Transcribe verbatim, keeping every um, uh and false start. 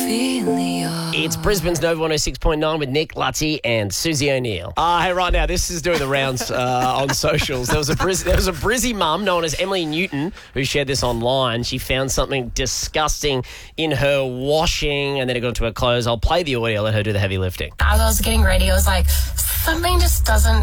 Ophelia. It's Brisbane's Nova one oh six point nine with Nick, Lutty and Susie O'Neill. Uh, hey, right now, this is doing the rounds uh, on socials. There was a Briz- there was a Brizzy mum known as Emily Newton who shared this online. She found something disgusting in her washing and then it got into her clothes. I'll play the audio, let her do the heavy lifting. As I was getting ready, I was like, something just doesn't